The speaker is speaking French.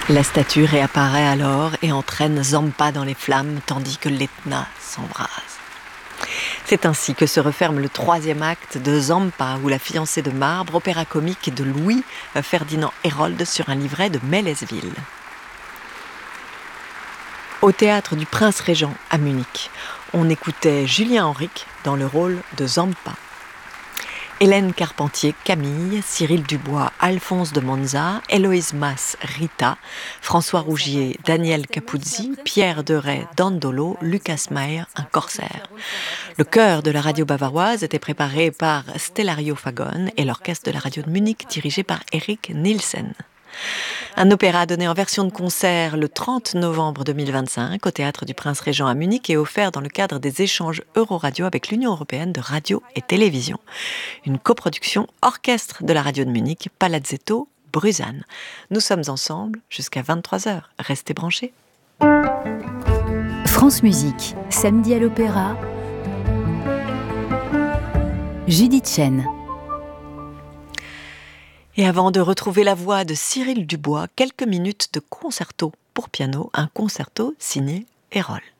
La statue réapparaît alors et entraîne Zampa dans les flammes tandis que l'Etna s'embrase. C'est ainsi que se referme le troisième acte de Zampa ou la fiancée de marbre, opéra comique de Louis Ferdinand Hérold sur un livret de Mélesville. Au théâtre du Prince-Régent à Munich, on écoutait Julien Henrique dans le rôle de Zampa. Hélène Carpentier, Camille, Cyril Dubois, Alphonse de Monza, Héloïse Masse, Rita, François Rougier, Daniel Capuzzi, Pierre Deray, Dandolo, Lucas Mayer, un corsaire. Le chœur de la radio bavaroise était préparé par Stellario Fagon et l'orchestre de la radio de Munich dirigé par Eric Nielsen. Un opéra donné en version de concert le 30 novembre 2025 au Théâtre du Prince-Régent à Munich et offert dans le cadre des échanges Euroradio avec l'Union européenne de radio et télévision. Une coproduction orchestre de la radio de Munich, Palazzetto, Bruzane. Nous sommes ensemble jusqu'à 23h. Restez branchés. France Musique, samedi à l'Opéra, Judith Chen. Et avant de retrouver la voix de Cyril Dubois, quelques minutes de concerto pour piano, un concerto signé Hérold.